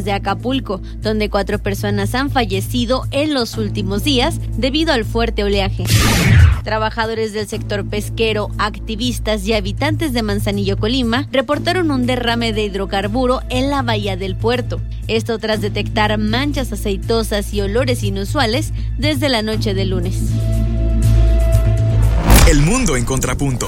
de Acapulco, donde 4 personas han fallecido en los últimos días debido al fuerte oleaje. Trabajadores del sector pesquero, activistas y habitantes de Manzanillo, Colima, reportaron un derrame de hidrocarburo en la bahía del puerto. Esto tras detectar manchas aceitosas y olores inusuales desde la noche del lunes. El mundo en contrapunto.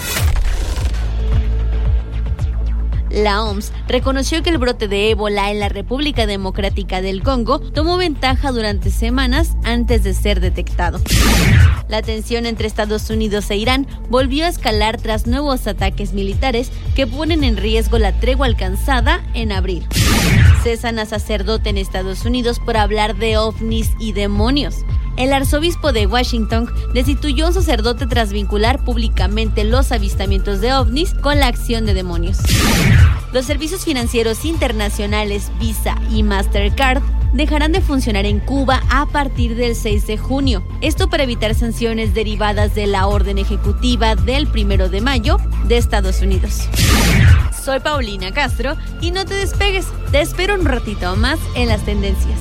La OMS reconoció que el brote de ébola en la República Democrática del Congo tomó ventaja durante semanas antes de ser detectado. La tensión entre Estados Unidos e Irán volvió a escalar tras nuevos ataques militares que ponen en riesgo la tregua alcanzada en abril. Cesan a sacerdote en Estados Unidos por hablar de ovnis y demonios. El arzobispo de Washington destituyó a un sacerdote tras vincular públicamente los avistamientos de ovnis con la acción de demonios. Los servicios financieros internacionales Visa y Mastercard dejarán de funcionar en Cuba a partir del 6 de junio. Esto para evitar sanciones derivadas de la orden ejecutiva del 1 de mayo de Estados Unidos. Soy Paulina Castro y no te despegues. Te espero un ratito más en las tendencias.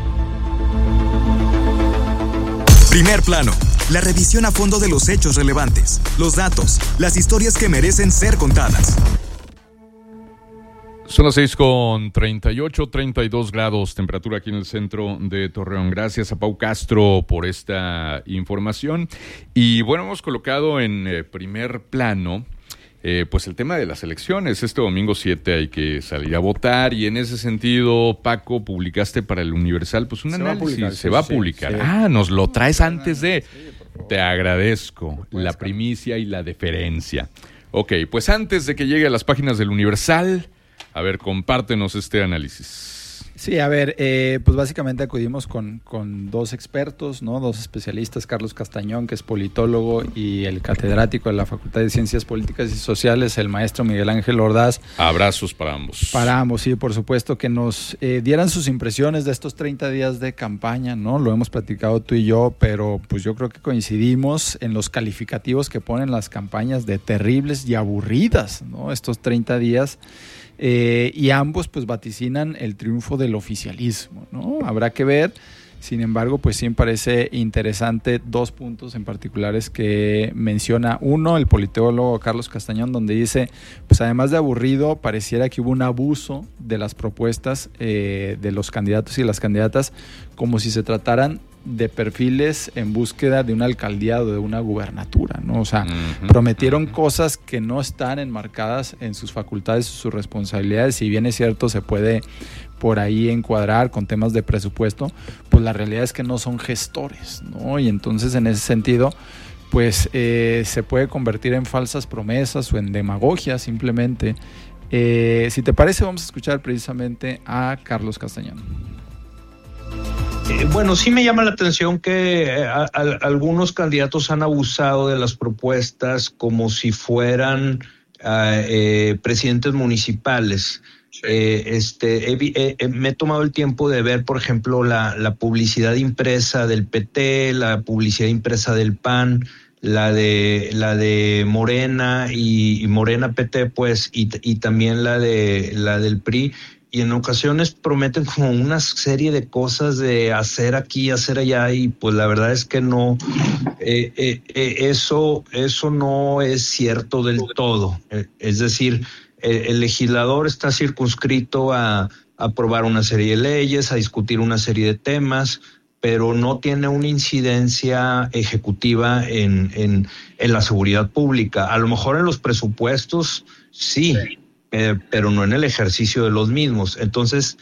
Primer plano, la revisión a fondo de los hechos relevantes, los datos, las historias que merecen ser contadas. Son las 6:38, 32 grados, temperatura aquí en el centro de Torreón. Gracias a Pau Castro por esta información. Y bueno, hemos colocado en primer plano pues el tema de las elecciones. Este domingo 7 hay que salir a votar y en ese sentido, Paco, publicaste para el Universal pues un análisis. Se va a publicar. Sí. Nos lo traes antes de... Te agradezco la primicia y la deferencia. Ok, pues antes de que llegue a las páginas del Universal, a ver, compártenos este análisis. Sí, a ver, pues básicamente acudimos con 2 expertos, ¿no? 2 especialistas, Carlos Castañón, que es politólogo, y el catedrático de la Facultad de Ciencias Políticas y Sociales, el maestro Miguel Ángel Ordaz. Abrazos para ambos. Para ambos, sí, por supuesto, que nos dieran sus impresiones de estos 30 días de campaña, ¿no? Lo hemos platicado tú y yo, pero pues yo creo que coincidimos en los calificativos que ponen las campañas de terribles y aburridas, ¿no? Estos 30 días. Y ambos pues vaticinan el triunfo del oficialismo, ¿no? Habrá que ver. Sin embargo, pues sí me parece interesante 2 puntos en particulares que menciona. Uno, el politólogo Carlos Castañón, donde dice, pues además de aburrido, pareciera que hubo un abuso de las propuestas de los candidatos y las candidatas, como si se trataran de perfiles en búsqueda de una alcaldía o de una gubernatura, ¿no? O sea, prometieron cosas que no están enmarcadas en sus facultades, sus responsabilidades. Si bien es cierto, se puede por ahí encuadrar con temas de presupuesto, pues la realidad es que no son gestores, ¿no? Y entonces en ese sentido, pues se puede convertir en falsas promesas o en demagogia simplemente. Si te parece, vamos a escuchar precisamente a Carlos Castañón. Bueno, sí me llama la atención que algunos candidatos han abusado de las propuestas como si fueran presidentes municipales. Me he tomado el tiempo de ver, por ejemplo, la publicidad impresa del PT, la publicidad impresa del PAN, la de Morena y Morena PT, pues, y también la del PRI. Y en ocasiones prometen como una serie de cosas de hacer aquí, hacer allá, y pues la verdad es que no, eso no es cierto del todo. Es decir, el legislador está circunscrito a aprobar una serie de leyes, a discutir una serie de temas, pero no tiene una incidencia ejecutiva en la seguridad pública. A lo mejor en los presupuestos sí. Pero no en el ejercicio de los mismos. Entonces,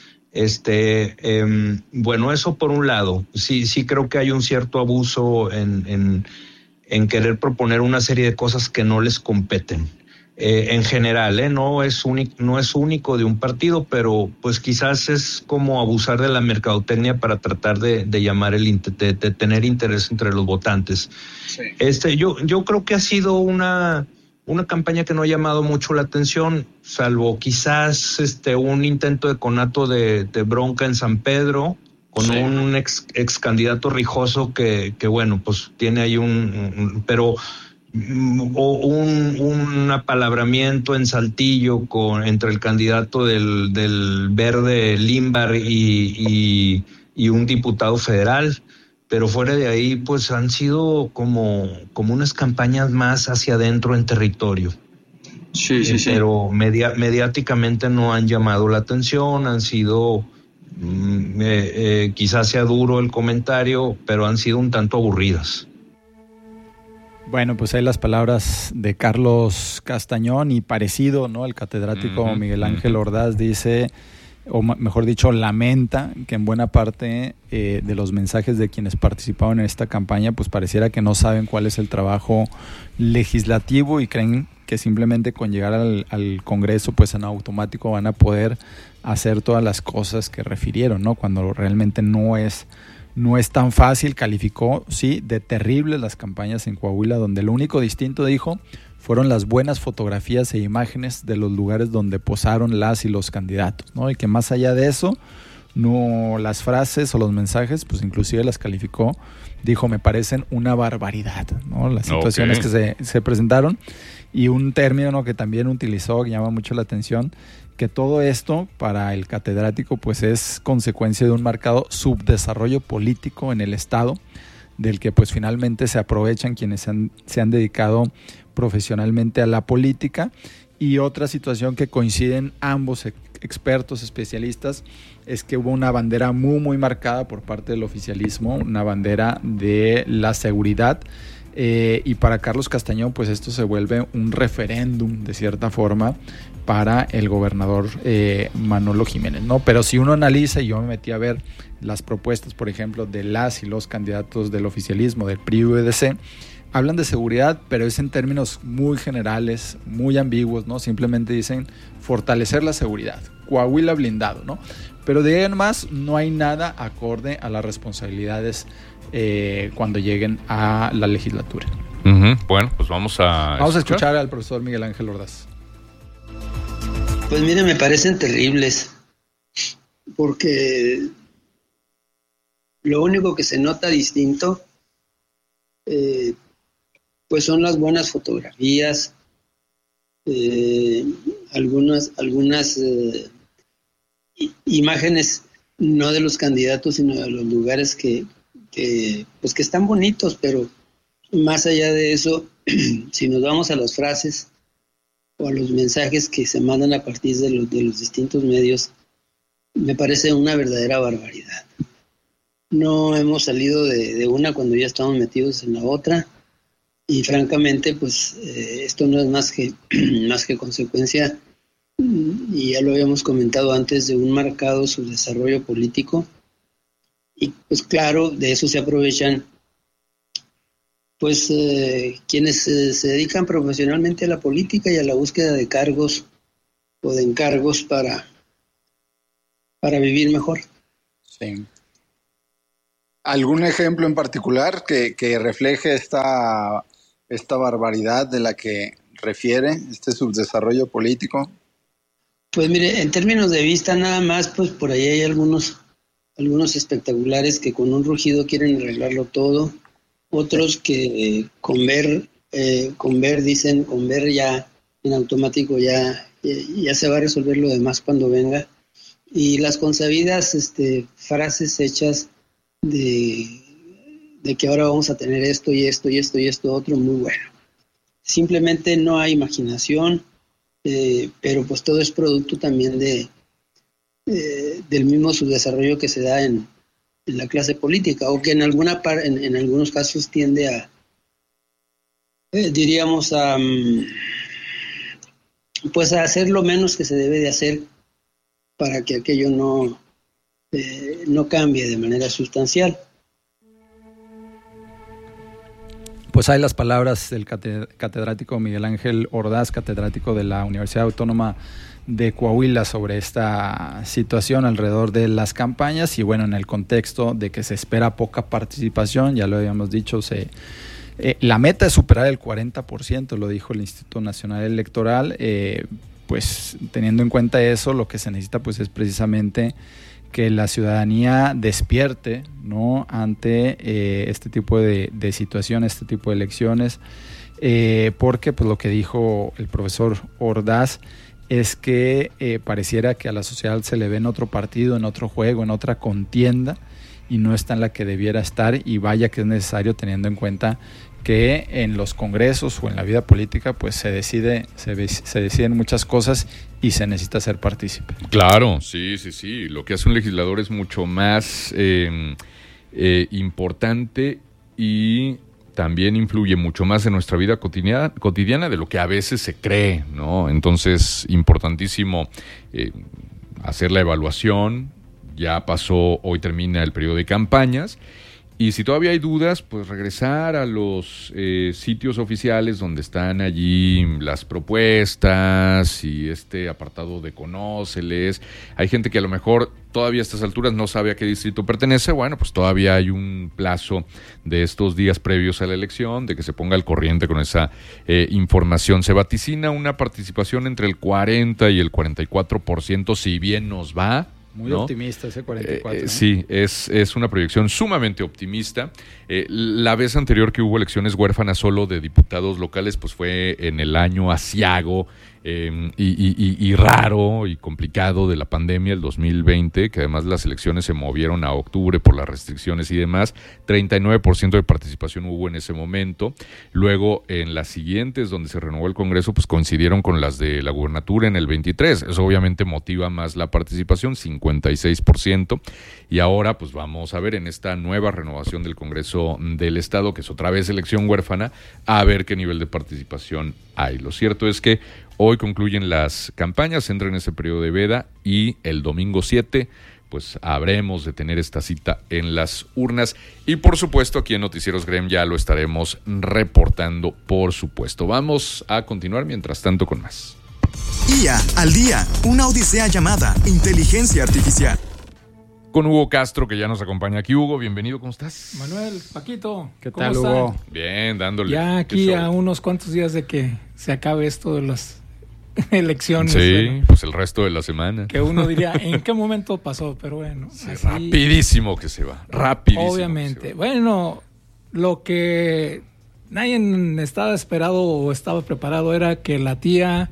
bueno, eso por un lado. Sí creo que hay un cierto abuso en querer proponer una serie de cosas que no les competen. En general, no es único de un partido, pero pues quizás es como abusar de la mercadotecnia para tratar de llamar de tener interés entre los votantes. Sí. Yo creo que ha sido una campaña que no ha llamado mucho la atención, salvo quizás un intento de conato de bronca en San Pedro, con un ex candidato Rijoso que bueno, pues tiene ahí pero un apalabramiento en Saltillo entre el candidato del Verde Limbar y un diputado federal, pero fuera de ahí pues han sido como unas campañas más hacia adentro en territorio. Sí. Pero mediáticamente no han llamado la atención, han sido, quizás sea duro el comentario, pero han sido un tanto aburridas. Bueno, pues hay las palabras de Carlos Castañón y parecido, ¿no? El catedrático Miguel Ángel Ordaz dice, o mejor dicho, lamenta que en buena parte de los mensajes de quienes participaron en esta campaña, pues pareciera que no saben cuál es el trabajo legislativo y creen que simplemente con llegar al Congreso, pues en automático van a poder hacer todas las cosas que refirieron, ¿no? Cuando realmente no es tan fácil. Calificó, sí, de terribles las campañas en Coahuila, donde lo único distinto, dijo, fueron las buenas fotografías e imágenes de los lugares donde posaron las y los candidatos, ¿no? Y que más allá de eso, no, las frases o los mensajes, pues inclusive las calificó, dijo, me parecen una barbaridad, ¿no? Las situaciones que se presentaron. Y un término, ¿no?, que también utilizó, que llama mucho la atención, que todo esto para el catedrático pues es consecuencia de un marcado subdesarrollo político en el Estado, del que pues finalmente se aprovechan quienes se han dedicado profesionalmente a la política. Y otra situación que coinciden ambos expertos, especialistas, es que hubo una bandera muy marcada por parte del oficialismo, una bandera de la seguridad. Y para Carlos Castañón, pues esto se vuelve un referéndum de cierta forma para el gobernador Manolo Jiménez, ¿no? Pero si uno analiza, y yo me metí a ver las propuestas, por ejemplo, de las y los candidatos del oficialismo, del PRI y UDC, hablan de seguridad, pero es en términos muy generales, muy ambiguos, ¿no? Simplemente dicen fortalecer la seguridad, Coahuila blindado, ¿no? Pero de ahí en más no hay nada acorde a las responsabilidades cuando lleguen a la legislatura. Bueno, pues vamos a escuchar al profesor Miguel Ángel Ordaz. Pues mire, me parecen terribles, porque lo único que se nota distinto pues son las buenas fotografías, algunas imágenes, no de los candidatos, sino de los lugares que están bonitos, pero más allá de eso, si nos vamos a las frases o a los mensajes que se mandan a partir de los distintos medios, me parece una verdadera barbaridad. No hemos salido de una cuando ya estamos metidos en la otra, y francamente pues esto no es más que consecuencia, y ya lo habíamos comentado antes, de un marcado subdesarrollo político. Y pues claro, de eso se aprovechan pues quienes se dedican profesionalmente a la política y a la búsqueda de cargos o de encargos para vivir mejor. Sí. ¿Algún ejemplo en particular que refleje esta barbaridad de la que refiere, este subdesarrollo político? Pues mire, en términos de vista nada más, pues por ahí hay algunos espectaculares que con un rugido quieren arreglarlo todo, otros que con ver ya en automático ya se va a resolver lo demás cuando venga, y las consabidas frases hechas de que ahora vamos a tener esto y esto y esto y esto otro, muy bueno. Simplemente no hay imaginación, pero pues todo es producto también del mismo subdesarrollo que se da en la clase política, o que en algunos casos tiende a diríamos a hacer lo menos que se debe de hacer para que aquello no cambie de manera sustancial. Pues hay las palabras del catedrático Miguel Ángel Ordaz, catedrático de la Universidad Autónoma de Coahuila, sobre esta situación alrededor de las campañas, y bueno, en el contexto de que se espera poca participación, ya lo habíamos dicho, la meta es superar el 40%, lo dijo el Instituto Nacional Electoral, pues teniendo en cuenta eso, lo que se necesita pues es precisamente que la ciudadanía despierte, ¿no?, ante este tipo de situaciones, este tipo de elecciones, porque pues lo que dijo el profesor Ordaz es que pareciera que a la sociedad se le ve en otro partido, en otro juego, en otra contienda, y no está en la que debiera estar, y vaya que es necesario teniendo en cuenta que en los congresos o en la vida política pues se deciden muchas cosas y se necesita ser partícipe. Claro, sí. Lo que hace un legislador es mucho más importante y también influye mucho más en nuestra vida cotidiana de lo que a veces se cree, ¿no? Entonces, importantísimo hacer la evaluación. Ya pasó, hoy termina el periodo de campañas. Y si todavía hay dudas, pues regresar a los sitios oficiales donde están allí las propuestas y este apartado de conóceles. Hay gente que a lo mejor todavía a estas alturas no sabe a qué distrito pertenece. Bueno, pues todavía hay un plazo de estos días previos a la elección, de que se ponga al corriente con esa información. Se vaticina una participación entre el 40 y el 44%, si bien nos va. Muy optimista ese 44. ¿no? Sí, es una proyección sumamente optimista. La vez anterior que hubo elecciones huérfanas solo de diputados locales, pues fue en el año aciago y raro y complicado de la pandemia, el 2020, que además las elecciones se movieron a octubre por las restricciones y demás. 39% de participación hubo en ese momento. Luego, en las siguientes, donde se renovó el Congreso, pues coincidieron con las de la gubernatura en el 23. Eso obviamente motiva más la participación, 56%. Y ahora, pues vamos a ver en esta nueva renovación del Congreso del Estado, que es otra vez elección huérfana, a ver qué nivel de participación hay. Lo cierto es que hoy concluyen las campañas, entran en ese periodo de veda y el domingo 7 pues habremos de tener esta cita en las urnas y por supuesto aquí en Noticieros Grem ya lo estaremos reportando, por supuesto. Vamos a continuar mientras tanto con más. IA al día, una odisea llamada inteligencia artificial. Con Hugo Castro, que ya nos acompaña aquí. Hugo, bienvenido, ¿cómo estás? Manuel, Paquito, ¿qué ¿cómo tal, están? Hugo? Bien, dándole. Ya aquí a unos cuantos días de que se acabe esto de las elecciones. Sí, bueno, pues el resto de la semana. que uno diría, ¿en qué momento pasó? Pero bueno, Sí, así, rapidísimo que se va, rapidísimo. obviamente. Bueno, lo que nadie estaba esperado o estaba preparado era que la tía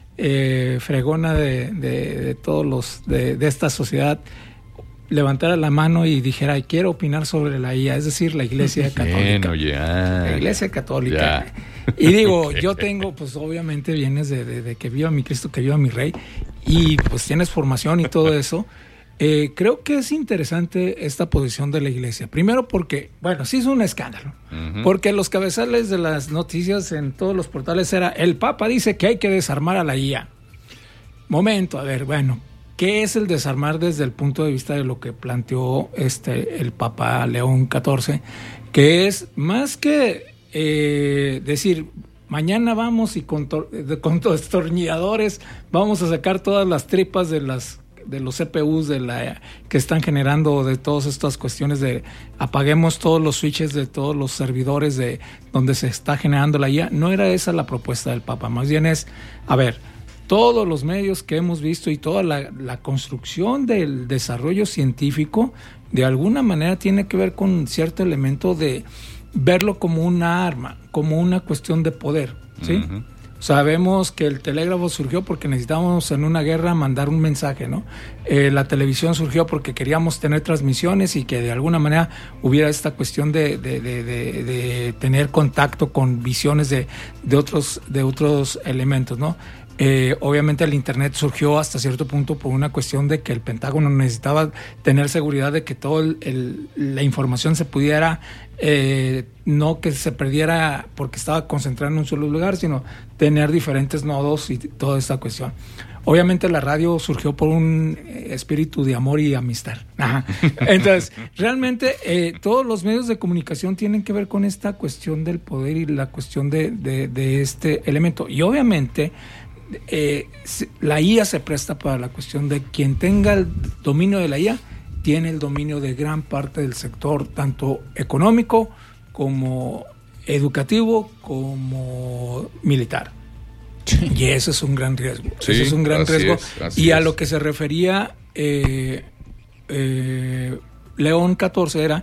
fregona de todos los de esta sociedad levantara la mano y dijera, "Ay, quiero opinar sobre la IA", es decir, la Iglesia Católica. Bueno, ya. La Iglesia Católica. Ya. Y digo, yo tengo, pues obviamente vienes de que viva mi Cristo, que viva mi Rey, y pues tienes formación y todo eso. Creo que es interesante esta posición de la Iglesia. Primero porque, bueno, sí es un escándalo. Uh-huh. Porque los cabezales de las noticias en todos los portales era, el Papa dice que hay que desarmar a la IA. Momento, a ver, bueno, ¿qué es el desarmar desde el punto de vista de lo que planteó el Papa León XIV? Que es más que decir, mañana vamos y con destornilladores vamos a sacar todas las tripas de los CPUs que están generando, de todas estas cuestiones de apaguemos todos los switches de todos los servidores de donde se está generando la IA. No era esa la propuesta del Papa, más bien es, a ver, todos los medios que hemos visto y toda la construcción del desarrollo científico de alguna manera tiene que ver con cierto elemento de verlo como una arma, como una cuestión de poder, ¿sí? Uh-huh. Sabemos que el telégrafo surgió porque necesitábamos en una guerra mandar un mensaje, ¿no? La televisión surgió porque queríamos tener transmisiones y que de alguna manera hubiera esta cuestión de tener contacto con visiones de otros elementos, ¿no? Obviamente el Internet surgió hasta cierto punto por una cuestión de que el Pentágono necesitaba tener seguridad de que toda la información se pudiera, no que se perdiera porque estaba concentrada en un solo lugar, sino tener diferentes nodos y toda esta cuestión. Obviamente la radio surgió por un espíritu de amor y amistad. Ajá. Entonces, realmente todos los medios de comunicación tienen que ver con esta cuestión del poder y la cuestión de este elemento. Y obviamente la IA se presta para la cuestión de quien tenga el dominio de la IA tiene el dominio de gran parte del sector, tanto económico como educativo como militar. Sí. Y eso es un gran riesgo. Sí, eso es un gran riesgo. Y a lo que se refería León XIV era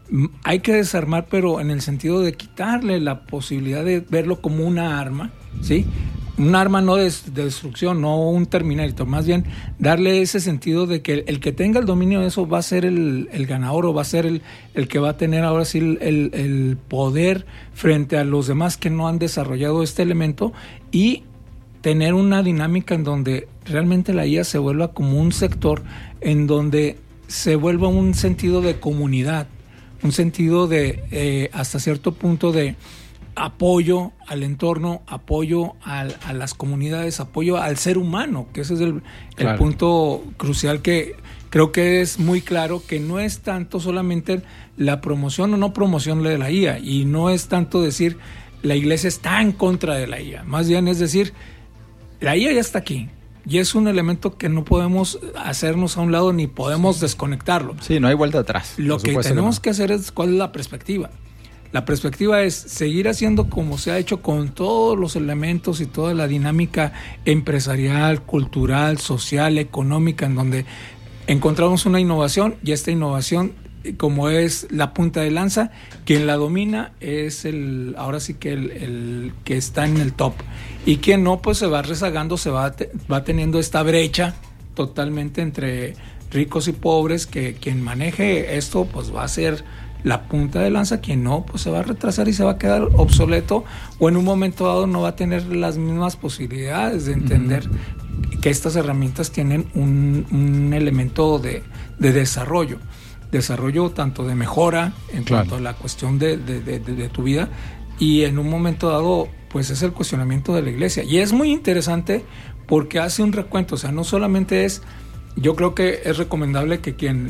hay que desarmar, pero en el sentido de quitarle la posibilidad de verlo como una arma, ¿sí? Un arma no de destrucción, no un Terminator, más bien darle ese sentido de que el que tenga el dominio de eso va a ser el ganador, o va a ser el que va a tener ahora sí el poder frente a los demás que no han desarrollado este elemento, y tener una dinámica en donde realmente la IA se vuelva como un sector en donde se vuelva un sentido de comunidad, un sentido de hasta cierto punto de apoyo al entorno, apoyo a las comunidades, apoyo al ser humano, que ese es el punto crucial, que creo que es muy claro que no es tanto solamente la promoción o no promoción de la IA, y no es tanto decir la iglesia está en contra de la IA, más bien es decir, la IA ya está aquí, y es un elemento que no podemos hacernos a un lado ni podemos desconectarlo. Sí, no hay vuelta atrás. Lo que tenemos que hacer es cuál es la perspectiva. La perspectiva es seguir haciendo como se ha hecho con todos los elementos y toda la dinámica empresarial, cultural, social, económica, en donde encontramos una innovación, y esta innovación, como es la punta de lanza, quien la domina es ahora sí que el que está en el top, y quien no, pues se va rezagando, se va teniendo esta brecha totalmente entre ricos y pobres, que quien maneje esto pues va a ser la punta de lanza, quien no, pues se va a retrasar y se va a quedar obsoleto, o en un momento dado no va a tener las mismas posibilidades de entender que estas herramientas tienen un elemento de desarrollo tanto de mejora en cuanto a la cuestión de tu vida, y en un momento dado pues es el cuestionamiento de la iglesia, y es muy interesante porque hace un recuento, o sea, no solamente es, yo creo que es recomendable que quien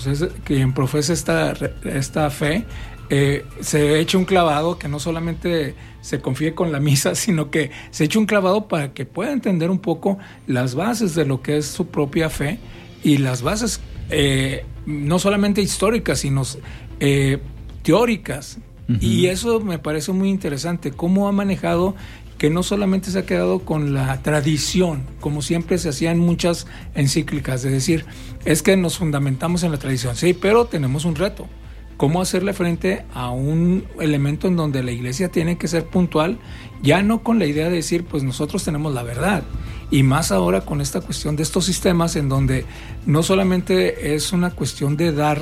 profese esta fe se eche un clavado, que no solamente se confíe con la misa, sino que se eche un clavado para que pueda entender un poco las bases de lo que es su propia fe, y las bases no solamente históricas, sino teóricas. Y eso me parece muy interesante, cómo ha manejado, que no solamente se ha quedado con la tradición, como siempre se hacía en muchas encíclicas, de decir, es que nos fundamentamos en la tradición, sí, pero tenemos un reto, cómo hacerle frente a un elemento en donde la iglesia tiene que ser puntual, ya no con la idea de decir, pues nosotros tenemos la verdad, y más ahora con esta cuestión de estos sistemas en donde no solamente es una cuestión de dar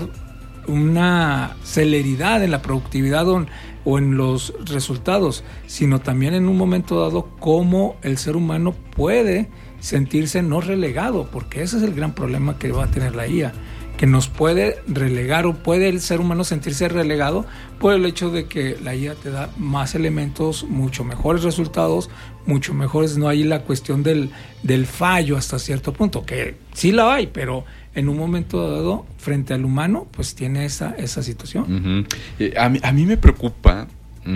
una celeridad en la productividad o en los resultados, sino también en un momento dado cómo el ser humano puede sentirse no relegado, porque ese es el gran problema que va a tener la IA, que nos puede relegar, o puede el ser humano sentirse relegado por el hecho de que la IA te da más elementos, mucho mejores resultados, mucho mejores, no hay la cuestión del fallo hasta cierto punto, que sí la hay, pero en un momento dado, frente al humano, pues tiene esa situación. A mí me preocupa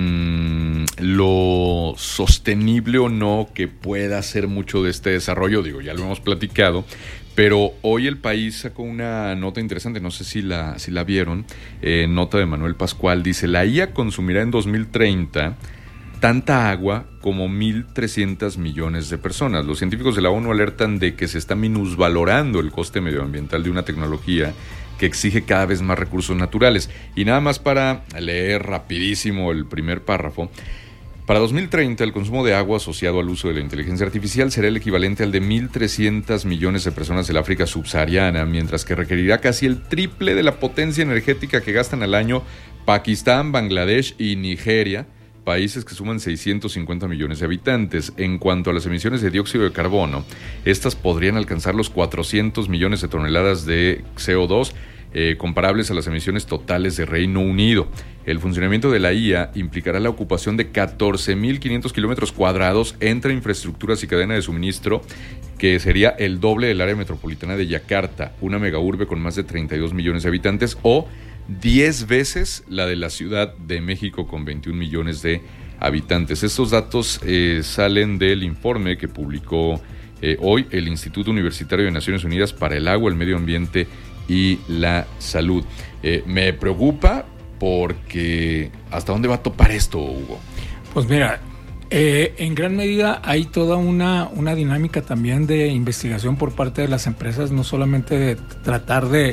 lo sostenible o no que pueda hacer mucho de este desarrollo. Digo, ya lo hemos platicado, pero hoy El País sacó una nota interesante, no sé si la vieron, nota de Manuel Pascual, dice, la IA consumirá en 2030 tanta agua como 1.300 millones de personas. Los científicos de la ONU alertan de que se está minusvalorando el coste medioambiental de una tecnología que exige cada vez más recursos naturales. Y nada más para leer rapidísimo el primer párrafo. Para 2030, el consumo de agua asociado al uso de la inteligencia artificial será el equivalente al de 1.300 millones de personas del África subsahariana, mientras que requerirá casi el triple de la potencia energética que gastan al año Pakistán, Bangladesh y Nigeria, países que suman 650 millones de habitantes. En cuanto a las emisiones de dióxido de carbono, estas podrían alcanzar los 400 millones de toneladas de CO2, comparables a las emisiones totales de Reino Unido. El funcionamiento de la IA implicará la ocupación de 14.500 kilómetros cuadrados entre infraestructuras y cadena de suministro, que sería el doble del área metropolitana de Yakarta, una megaurbe con más de 32 millones de habitantes, o 10 veces la de la Ciudad de México con 21 millones de habitantes. Estos datos salen del informe que publicó hoy el Instituto Universitario de Naciones Unidas para el Agua, el Medio Ambiente y la Salud. Me preocupa porque ¿hasta dónde va a topar esto, Hugo? Pues mira, en gran medida hay toda una dinámica también de investigación por parte de las empresas, no solamente de tratar de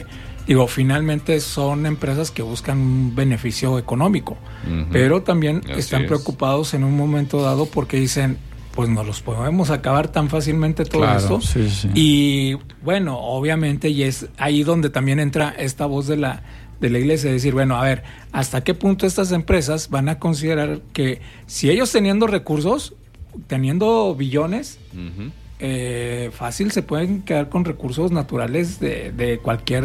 Digo, finalmente son empresas que buscan un beneficio económico, pero también están preocupados en un momento dado porque dicen, pues no los podemos acabar tan fácilmente todo esto. Sí, sí. Y bueno, obviamente, y es ahí donde también entra esta voz de la iglesia, decir, bueno, a ver, ¿hasta qué punto estas empresas van a considerar que si ellos teniendo recursos, teniendo billones, fácil se pueden quedar con recursos naturales de cualquier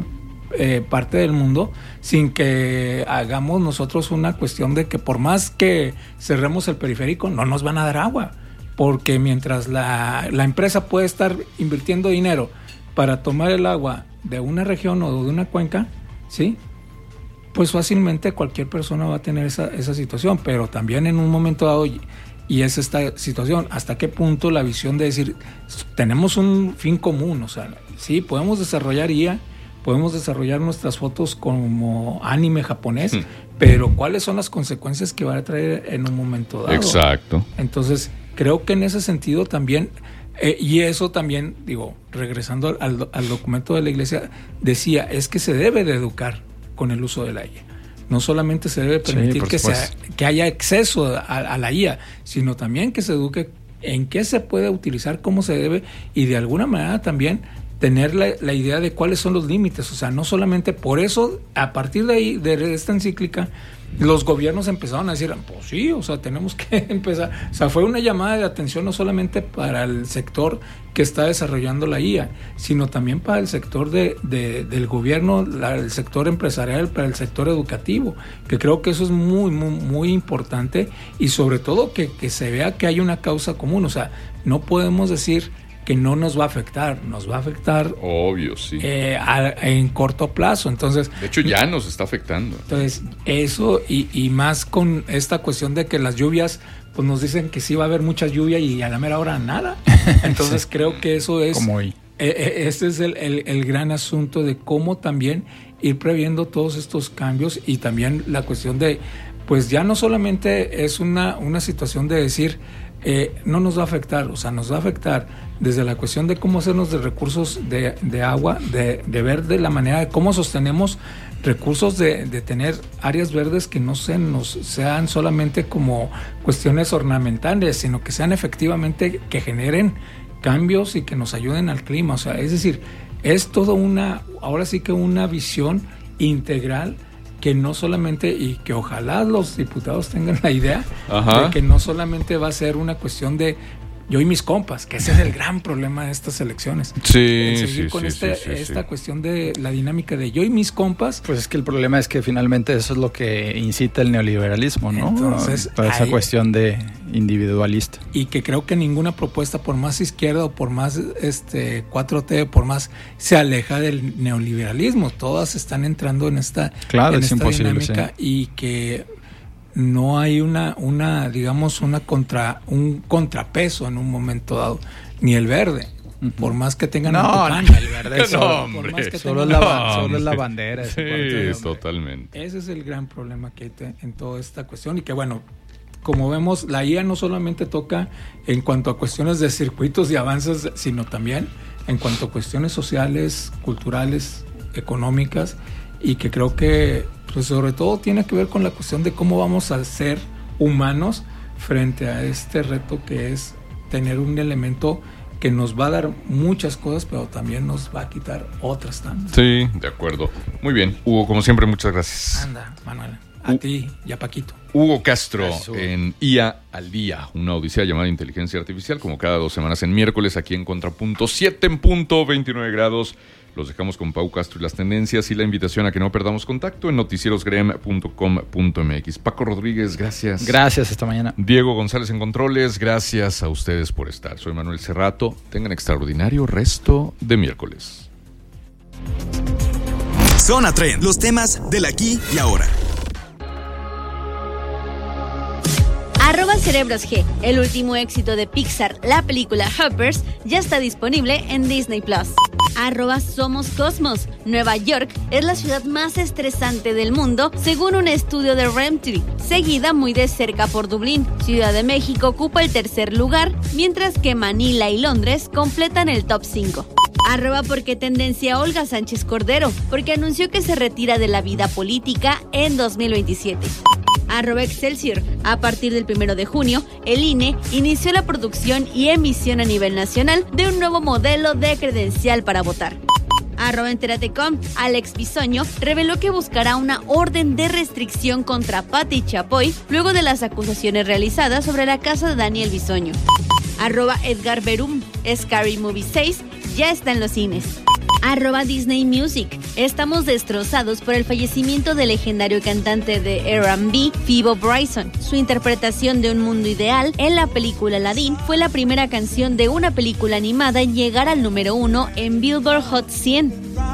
parte del mundo, sin que hagamos nosotros una cuestión de que por más que cerremos el periférico, no nos van a dar agua? Porque mientras la empresa puede estar invirtiendo dinero para tomar el agua de una región o de una cuenca, ¿sí?, pues fácilmente cualquier persona va a tener esa situación, pero también en un momento dado, y es esta situación, hasta qué punto la visión de decir, tenemos un fin común, o sea, sí, podemos desarrollar IA, podemos desarrollar nuestras fotos como anime japonés, pero ¿cuáles son las consecuencias que va a traer en un momento dado? Exacto. Entonces, creo que en ese sentido también, y eso también, digo, regresando al documento de la iglesia, decía, es que se debe de educar con el uso de la IA. No solamente se debe permitir que haya acceso a la IA, sino también que se eduque en qué se puede utilizar, cómo se debe, y de alguna manera también tener la idea de cuáles son los límites. O sea, no solamente por eso, a partir de ahí, de esta encíclica, los gobiernos empezaron a decir, pues sí, o sea, tenemos que empezar. O sea, fue una llamada de atención no solamente para el sector que está desarrollando la IA, sino también para el sector del gobierno, el sector empresarial, para el sector educativo, que creo que eso es muy, muy, muy importante, y sobre todo que se vea que hay una causa común. O sea, no podemos decir que no nos va a afectar, nos va a afectar. Obvio, sí. En corto plazo. Entonces, de hecho, ya nos está afectando. Entonces, eso y más con esta cuestión de que las lluvias, pues nos dicen que sí va a haber mucha lluvia y a la mera hora nada. Entonces, sí, creo que eso es. Como hoy. Este es el gran asunto de cómo también ir previendo todos estos cambios, y también la cuestión de, pues ya no solamente es una situación de decir, no nos va a afectar, o sea, nos va a afectar desde la cuestión de cómo hacernos de recursos de agua, de ver de la manera de cómo sostenemos recursos, de tener áreas verdes que no sean solamente como cuestiones ornamentales, sino que sean efectivamente, que generen cambios y que nos ayuden al clima. O sea, es decir, es todo ahora sí que una visión integral, que no solamente, y que ojalá los diputados tengan la idea de que no solamente va a ser una cuestión de yo y mis compas, que ese es el gran problema de estas elecciones. Sí, seguir con esta cuestión de la dinámica de yo y mis compas. Pues es que el problema es que finalmente eso es lo que incita el neoliberalismo, ¿no? Entonces, toda esa cuestión de individualista. Y que creo que ninguna propuesta, por más izquierda o por más 4T, por más, se aleja del neoliberalismo. Todas están entrando en esta dinámica, sí. Y que no hay digamos, un contrapeso en un momento dado, ni el verde. Por más que tengan el verde solo es la bandera. Sí, totalmente. Ese es el gran problema que hay en toda esta cuestión, y que bueno, como vemos, la IA no solamente toca en cuanto a cuestiones de circuitos y avances, sino también en cuanto a cuestiones sociales, culturales, económicas, y que creo que pues sobre todo tiene que ver con la cuestión de cómo vamos a ser humanos frente a este reto, que es tener un elemento que nos va a dar muchas cosas, pero también nos va a quitar otras tantas. Sí, de acuerdo. Muy bien, Hugo, como siempre, muchas gracias. Anda, Manuel, a ti y a Paquito. Hugo Castro en IA al Día, una odisea llamada inteligencia artificial, como cada 2 semanas en miércoles, aquí en Contrapunto, 7 en punto, 29 grados. Los dejamos con Pau Castro y las tendencias, y la invitación a que no perdamos contacto en noticierosgrem.com.mx. Paco Rodríguez, gracias. Gracias, hasta mañana. Diego González en controles, gracias a ustedes por estar. Soy Manuel Cerrato. Tengan extraordinario resto de miércoles. Zona Trend, los temas del aquí y ahora. @CerebrosG, el último éxito de Pixar, la película Hoppers, ya está disponible en Disney Plus. @Somos Cosmos, Nueva York es la ciudad más estresante del mundo, según un estudio de Remtree, seguida muy de cerca por Dublín. Ciudad de México ocupa el 3er lugar, mientras que Manila y Londres completan el top 5. Porque tendencia Olga Sánchez Cordero, porque anunció que se retira de la vida política en 2027. Excelsior, a partir del 1 de junio, el INE inició la producción y emisión a nivel nacional de un nuevo modelo de credencial para votar. Enteratecom, Alex Bisoño reveló que buscará una orden de restricción contra Pati Chapoy luego de las acusaciones realizadas sobre la casa de Daniel Bisoño. Edgar Berum, Scary Movie 6 ya está en los cines. Disney Music. Estamos destrozados por el fallecimiento del legendario cantante de R&B, Phoebe Bryson. Su interpretación de Un Mundo Ideal en la película Aladdin fue la primera canción de una película animada en llegar al número 1 en Billboard Hot 100.